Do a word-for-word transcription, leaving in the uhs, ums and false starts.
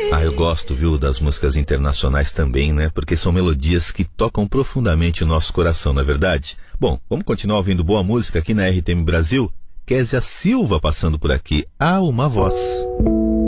Ah, eu gosto, viu, das músicas internacionais também, né? Porque são melodias que tocam profundamente o nosso coração, não é verdade? Bom, vamos continuar ouvindo boa música aqui na R T M Brasil. Késia Silva passando por aqui. Há uma voz.